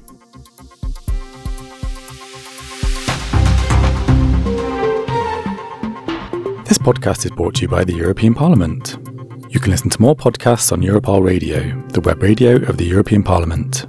This podcast is brought to you by the European Parliament. You can listen to more podcasts on Europol Radio, the web radio of the European Parliament.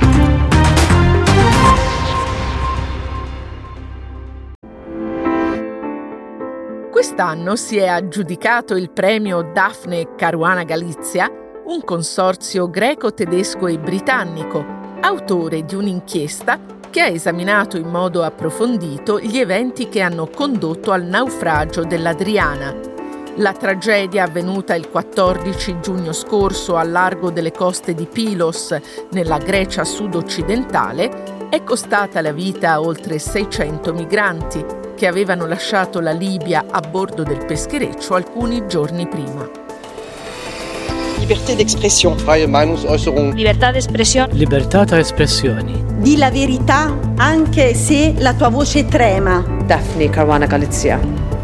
Quest'anno si è aggiudicato il premio Daphne Caruana Galizia, un consorzio greco-tedesco e britannico, autore di un'inchiesta che ha esaminato in modo approfondito gli eventi che hanno condotto al naufragio dell'Adriana. La tragedia avvenuta il 14 giugno scorso al largo delle coste di Pylos, nella Grecia sud-occidentale, è costata la vita a oltre 600 migranti che avevano lasciato la Libia a bordo del peschereccio alcuni giorni prima. Libertà d'espressione. Freie Meinungsäußerung. Libertà d'espressione. Libertà tra espressioni. Di la verità anche se la tua voce trema. Daphne Caruana Galizia.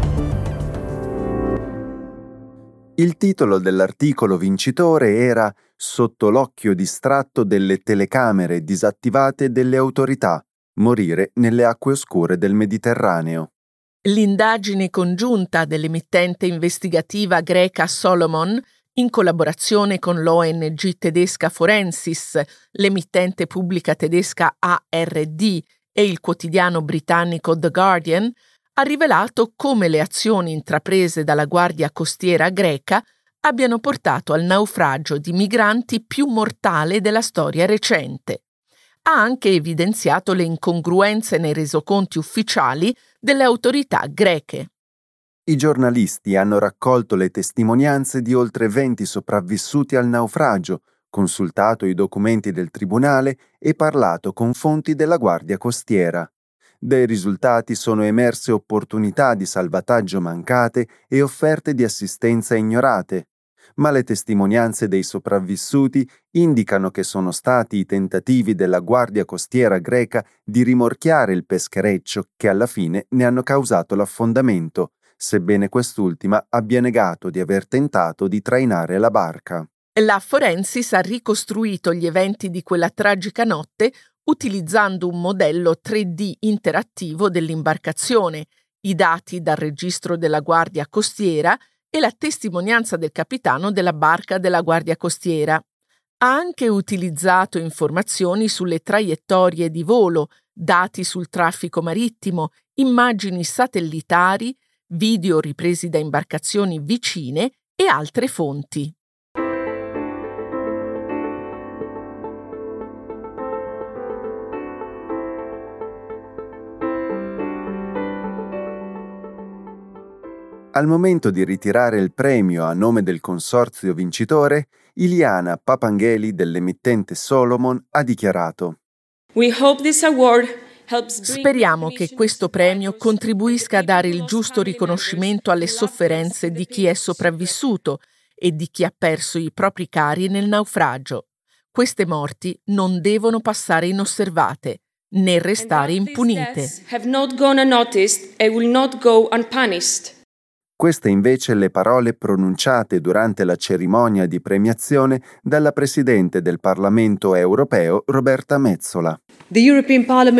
Il titolo dell'articolo vincitore era "Sotto l'occhio distratto delle telecamere disattivate delle autorità. Morire nelle acque oscure del Mediterraneo". L'indagine congiunta dell'emittente investigativa greca Solomon, in collaborazione con l'ONG tedesca Forensis, l'emittente pubblica tedesca ARD e il quotidiano britannico The Guardian, ha rivelato come le azioni intraprese dalla Guardia Costiera greca abbiano portato al naufragio di migranti più mortale della storia recente. Ha anche evidenziato le incongruenze nei resoconti ufficiali delle autorità greche. I giornalisti hanno raccolto le testimonianze di oltre 20 sopravvissuti al naufragio, consultato i documenti del tribunale e parlato con fonti della Guardia Costiera. Dai risultati sono emerse opportunità di salvataggio mancate e offerte di assistenza ignorate, ma le testimonianze dei sopravvissuti indicano che sono stati i tentativi della Guardia Costiera greca di rimorchiare il peschereccio che alla fine ne hanno causato l'affondamento, sebbene quest'ultima abbia negato di aver tentato di trainare la barca. La Forensis ha ricostruito gli eventi di quella tragica notte utilizzando un modello 3D interattivo dell'imbarcazione, i dati dal registro della Guardia Costiera e la testimonianza del capitano della barca della Guardia Costiera. Ha anche utilizzato informazioni sulle traiettorie di volo, dati sul traffico marittimo, immagini satellitari, video ripresi da imbarcazioni vicine e altre fonti. Al momento di ritirare il premio a nome del consorzio vincitore, Iliana Papangeli dell'emittente Solomon ha dichiarato: Speriamo che questo premio contribuisca a dare il giusto riconoscimento alle sofferenze di chi è sopravvissuto e di chi ha perso i propri cari nel naufragio. Queste morti non devono passare inosservate, né restare impunite. Queste invece le parole pronunciate durante la cerimonia di premiazione dalla Presidente del Parlamento europeo Roberta Metsola. Il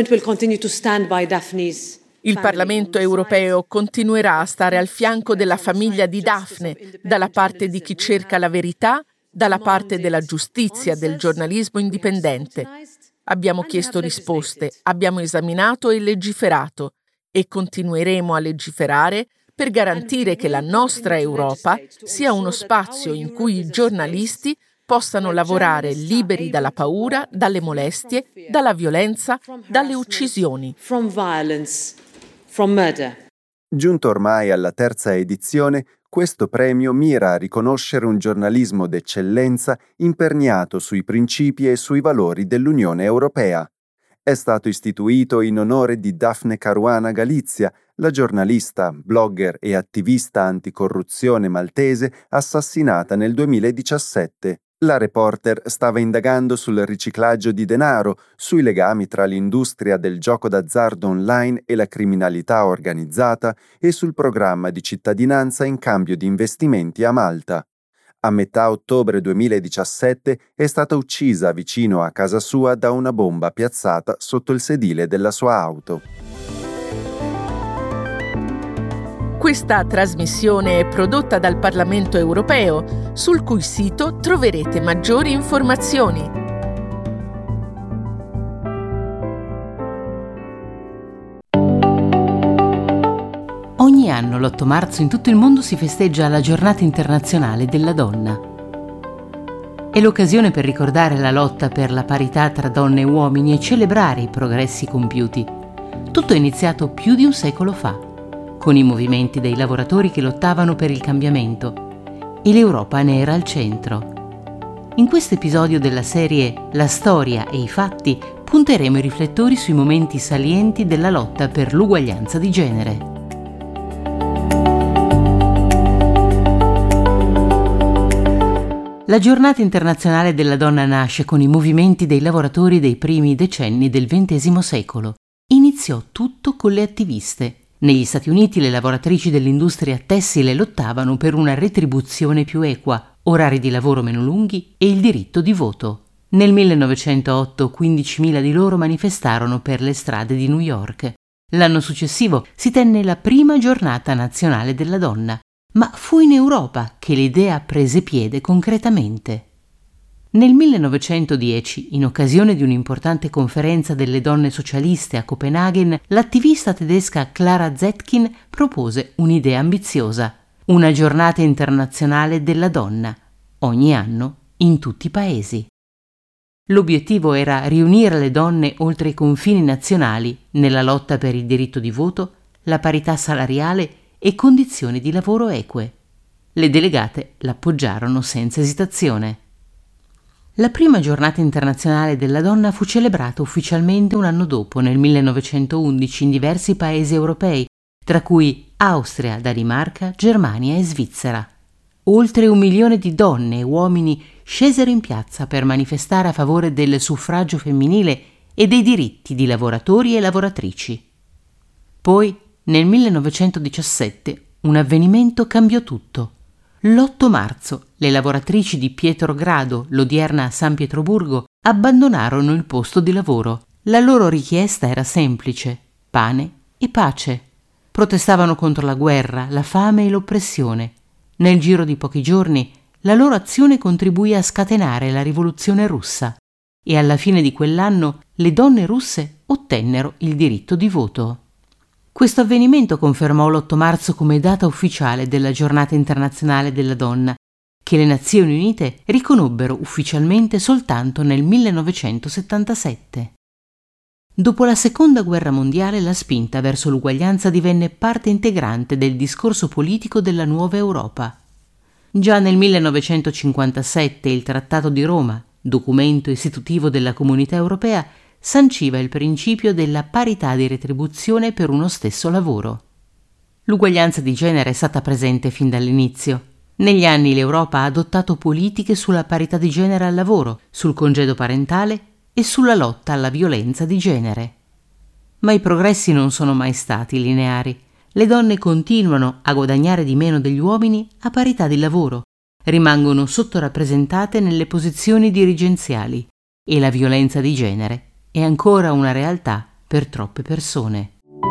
Parlamento europeo continuerà a stare al fianco della famiglia di Daphne, dalla parte di chi cerca la verità, dalla parte della giustizia, del giornalismo indipendente. Abbiamo chiesto risposte, abbiamo esaminato e legiferato e continueremo a legiferare per garantire che la nostra Europa sia uno spazio in cui i giornalisti possano lavorare liberi dalla paura, dalle molestie, dalla violenza, dalle uccisioni. Giunto ormai alla terza edizione, questo premio mira a riconoscere un giornalismo d'eccellenza imperniato sui principi e sui valori dell'Unione Europea. È stato istituito in onore di Daphne Caruana Galizia, la giornalista, blogger e attivista anticorruzione maltese assassinata nel 2017. La reporter stava indagando sul riciclaggio di denaro, sui legami tra l'industria del gioco d'azzardo online e la criminalità organizzata e sul programma di cittadinanza in cambio di investimenti a Malta. A metà ottobre 2017 è stata uccisa vicino a casa sua da una bomba piazzata sotto il sedile della sua auto. Questa trasmissione è prodotta dal Parlamento europeo, sul cui sito troverete maggiori informazioni. Ogni anno, l'8 marzo, in tutto il mondo si festeggia la Giornata internazionale della donna. È l'occasione per ricordare la lotta per la parità tra donne e uomini e celebrare i progressi compiuti. Tutto è iniziato più di un secolo fa, con i movimenti dei lavoratori che lottavano per il cambiamento, e l'Europa ne era al centro. In questo episodio della serie La storia e i fatti punteremo i riflettori sui momenti salienti della lotta per l'uguaglianza di genere. La Giornata internazionale della donna nasce con i movimenti dei lavoratori dei primi decenni del XX secolo. Iniziò tutto con le attiviste. Negli Stati Uniti le lavoratrici dell'industria tessile lottavano per una retribuzione più equa, orari di lavoro meno lunghi e il diritto di voto. Nel 1908 15.000 di loro manifestarono per le strade di New York. L'anno successivo si tenne la prima giornata nazionale della donna, ma fu in Europa che l'idea prese piede concretamente. Nel 1910, in occasione di un'importante conferenza delle donne socialiste a Copenaghen, l'attivista tedesca Clara Zetkin propose un'idea ambiziosa: una giornata internazionale della donna, ogni anno in tutti i paesi. L'obiettivo era riunire le donne oltre i confini nazionali nella lotta per il diritto di voto, la parità salariale e condizioni di lavoro eque. Le delegate l'appoggiarono senza esitazione. La prima giornata internazionale della donna fu celebrata ufficialmente un anno dopo, nel 1911, in diversi paesi europei, tra cui Austria, Danimarca, Germania e Svizzera. Oltre 1 milione di donne e uomini scesero in piazza per manifestare a favore del suffragio femminile e dei diritti di lavoratori e lavoratrici. Poi, nel 1917, un avvenimento cambiò tutto. L'8 marzo le lavoratrici di Pietrogrado, l'odierna San Pietroburgo, abbandonarono il posto di lavoro. La loro richiesta era semplice: pane e pace. Protestavano contro la guerra, la fame e l'oppressione. Nel giro di pochi giorni la loro azione contribuì a scatenare la rivoluzione russa e alla fine di quell'anno le donne russe ottennero il diritto di voto. Questo avvenimento confermò l'8 marzo come data ufficiale della Giornata internazionale della donna, che le Nazioni Unite riconobbero ufficialmente soltanto nel 1977. Dopo la Seconda Guerra Mondiale la spinta verso l'uguaglianza divenne parte integrante del discorso politico della nuova Europa. Già nel 1957 il Trattato di Roma, documento istitutivo della Comunità Europea, sanciva il principio della parità di retribuzione per uno stesso lavoro. L'uguaglianza di genere è stata presente fin dall'inizio. Negli anni l'Europa ha adottato politiche sulla parità di genere al lavoro, sul congedo parentale e sulla lotta alla violenza di genere. Ma i progressi non sono mai stati lineari. Le donne continuano a guadagnare di meno degli uomini a parità di lavoro, rimangono sottorappresentate nelle posizioni dirigenziali e la violenza di genere è ancora una realtà per troppe persone.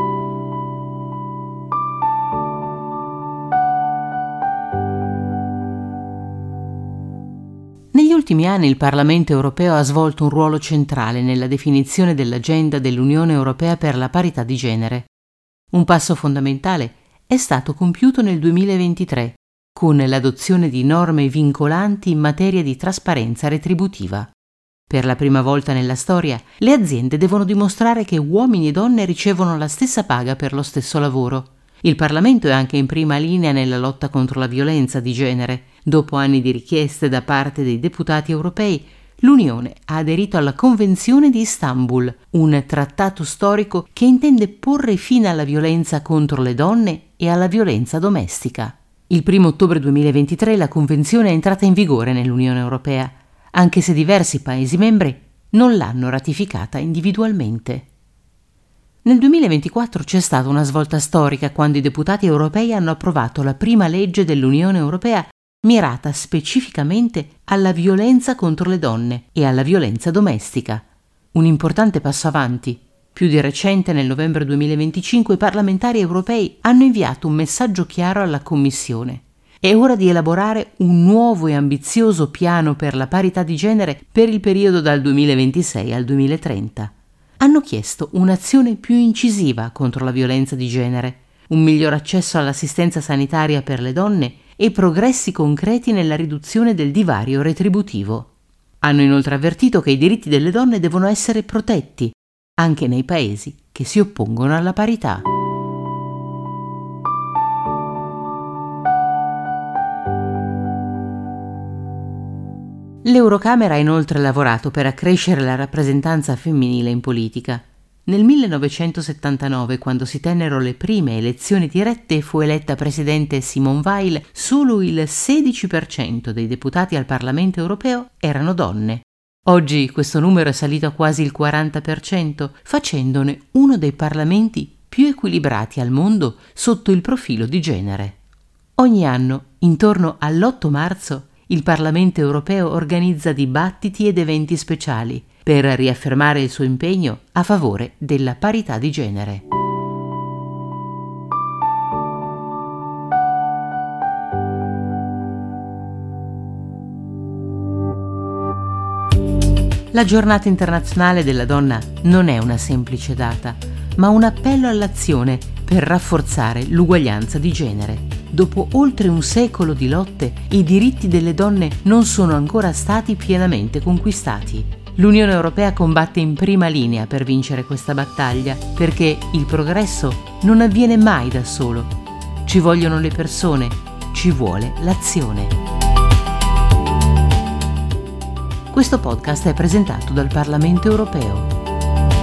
Negli ultimi anni il Parlamento europeo ha svolto un ruolo centrale nella definizione dell'agenda dell'Unione Europea per la parità di genere. Un passo fondamentale è stato compiuto nel 2023 con l'adozione di norme vincolanti in materia di trasparenza retributiva. Per la prima volta nella storia, le aziende devono dimostrare che uomini e donne ricevono la stessa paga per lo stesso lavoro. Il Parlamento è anche in prima linea nella lotta contro la violenza di genere. Dopo anni di richieste da parte dei deputati europei, l'Unione ha aderito alla Convenzione di Istanbul, un trattato storico che intende porre fine alla violenza contro le donne e alla violenza domestica. Il 1 ottobre 2023 la Convenzione è entrata in vigore nell'Unione Europea, anche se diversi Paesi membri non l'hanno ratificata individualmente. Nel 2024 c'è stata una svolta storica quando i deputati europei hanno approvato la prima legge dell'Unione Europea mirata specificamente alla violenza contro le donne e alla violenza domestica. Un importante passo avanti. Più di recente, nel novembre 2025, i parlamentari europei hanno inviato un messaggio chiaro alla Commissione. È ora di elaborare un nuovo e ambizioso piano per la parità di genere per il periodo dal 2026 al 2030. Hanno chiesto un'azione più incisiva contro la violenza di genere, un miglior accesso all'assistenza sanitaria per le donne e progressi concreti nella riduzione del divario retributivo. Hanno inoltre avvertito che i diritti delle donne devono essere protetti, anche nei paesi che si oppongono alla parità. L'Eurocamera ha inoltre lavorato per accrescere la rappresentanza femminile in politica. Nel 1979, quando si tennero le prime elezioni dirette e fu eletta presidente Simone Veil, solo il 16% dei deputati al Parlamento europeo erano donne. Oggi questo numero è salito a quasi il 40%, facendone uno dei parlamenti più equilibrati al mondo sotto il profilo di genere. Ogni anno, intorno all'8 marzo, il Parlamento europeo organizza dibattiti ed eventi speciali per riaffermare il suo impegno a favore della parità di genere. La Giornata internazionale della donna non è una semplice data, ma un appello all'azione per rafforzare l'uguaglianza di genere. dopo oltre un secolo di lotte, i diritti delle donne non sono ancora stati pienamente conquistati. L'Unione Europea combatte in prima linea per vincere questa battaglia, perché il progresso non avviene mai da solo. Ci vogliono le persone, ci vuole l'azione. Questo podcast è presentato dal Parlamento Europeo.